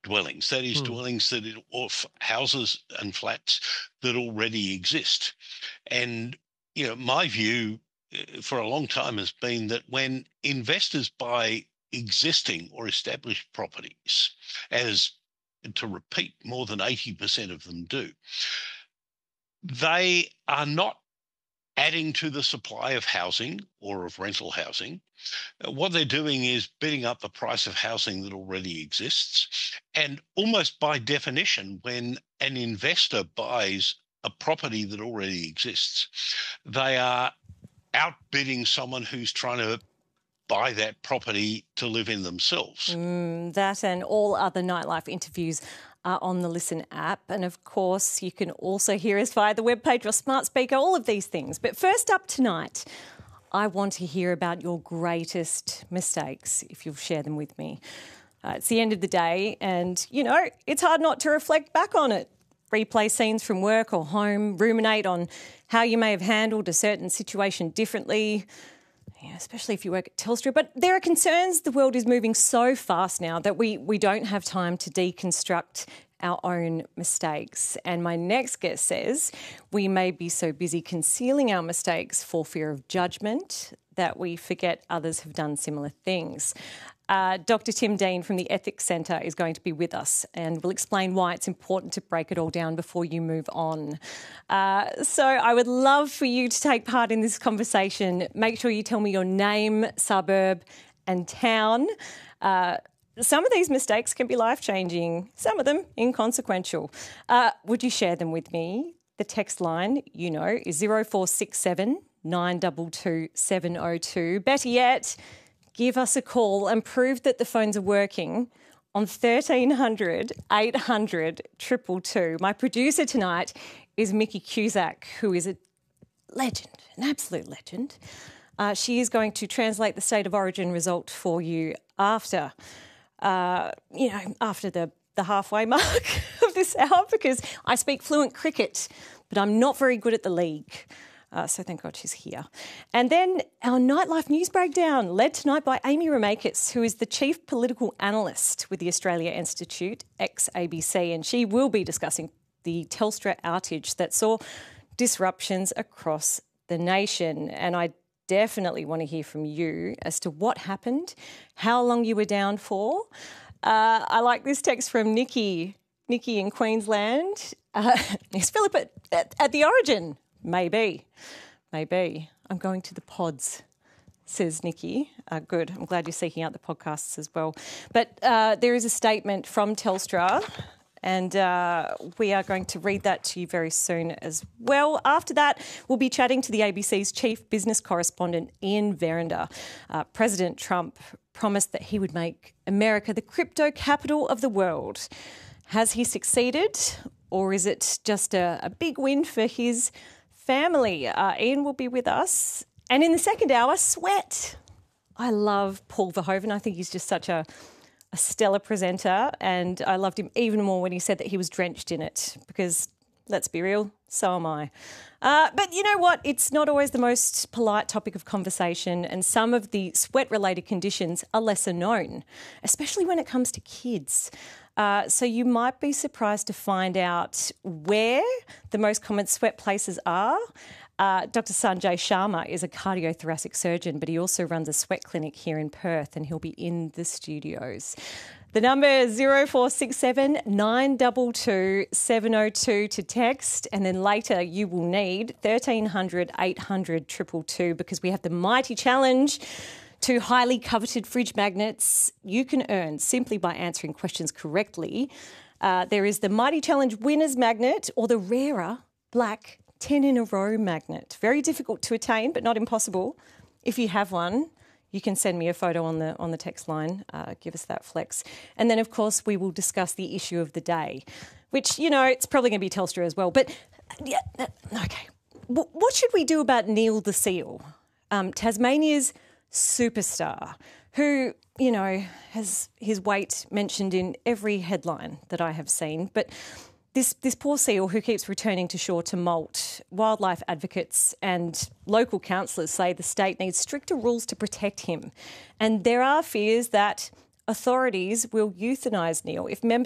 dwellings. That is dwellings or houses and flats that already exist. And, my view for a long time has been that when investors buy existing or established properties, as to repeat, more than 80% of them do, they are not adding to the supply of housing or of rental housing. What they're doing is bidding up the price of housing that already exists. And almost by definition, when an investor buys a property that already exists, they are outbidding someone who's trying to buy that property to live in themselves. That and all other Nightlife interviews are on the Listen app. And of course, you can also hear us via the webpage or smart speaker, all of these things. But first up tonight, I want to hear about your greatest mistakes, if you'll share them with me. It's the end of the day and, it's hard not to reflect back on it. Replay scenes from work or home, ruminate on how you may have handled a certain situation differently, especially if you work at Telstra. But there are concerns the world is moving so fast now that we don't have time to deconstruct our own mistakes. And my next guest says we may be so busy concealing our mistakes for fear of judgment that we forget others have done similar things. Dr. Tim Dean from the Ethics Centre is going to be with us and will explain why it's important to break it all down before you move on. So I would love for you to take part in this conversation. Make sure you tell me your name, suburb and town. Some of these mistakes can be life-changing, some of them inconsequential. Would you share them with me? The text line, is 0467 922 702. Better yet, give us a call and prove that the phones are working on 1300 800 222. My producer tonight is Mickey Cusack, who is a legend, an absolute legend. She is going to translate the State of Origin result for you after the halfway mark of this hour, because I speak fluent cricket, but I'm not very good at the league. So thank God she's here. And then our Nightlife News Breakdown, led tonight by Amy Ramakis, who is the Chief Political Analyst with the Australia Institute, ex-ABC, and she will be discussing the Telstra outage that saw disruptions across the nation. And I definitely want to hear from you as to what happened, how long you were down for. I like this text from Nikki in Queensland. Is Philip at the Origin? Maybe. I'm going to the pods, says Nikki. Good. I'm glad you're seeking out the podcasts as well. But there is a statement from Telstra, and we are going to read that to you very soon as well. After that, we'll be chatting to the ABC's chief business correspondent, Ian Verrinder. President Trump promised that he would make America the crypto capital of the world. Has he succeeded, or is it just a big win for his family? Ian will be with us. And in the second hour, sweat. I love Paul Verhoeven. I think he's just such a stellar presenter, and I loved him even more when he said that he was drenched in it, because let's be real, so am I. But you know what? It's not always the most polite topic of conversation, and some of the sweat-related conditions are lesser known, especially when it comes to kids. So you might be surprised to find out where the most common sweat places are. Dr. Sanjay Sharma is a cardiothoracic surgeon, but he also runs a sweat clinic here in Perth, and he'll be in the studios. The number is 0467 922 702 to text, and then later you will need 1300 800 222, because we have the mighty challenge to highly coveted fridge magnets you can earn simply by answering questions correctly. There is the Mighty Challenge Winners Magnet, or the rarer black 10 in a row magnet. Very difficult to attain, but not impossible. If you have one, you can send me a photo on the text line. Give us that flex. And then, of course, we will discuss the issue of the day, which, it's probably going to be Telstra as well. But, yeah, okay. What should we do about Neil the Seal, Tasmania's superstar, who, has his weight mentioned in every headline that I have seen. But this poor seal who keeps returning to shore to molt, wildlife advocates and local councillors say the state needs stricter rules to protect him. And there are fears that authorities will euthanise Neil if members